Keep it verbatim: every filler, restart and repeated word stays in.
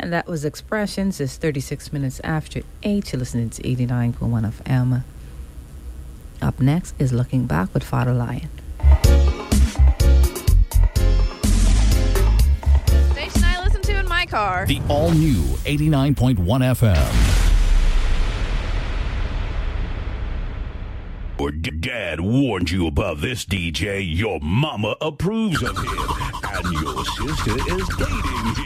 And that was Expressions. It's thirty-six minutes after eight. You're listening to eighty-nine point one F M. Up next is Looking Back with Father Lion. Station I listen to in my car. The all-new eighty-nine point one F M. Your dad warned you about this D J. Your mama approves of him. And your sister is dating him.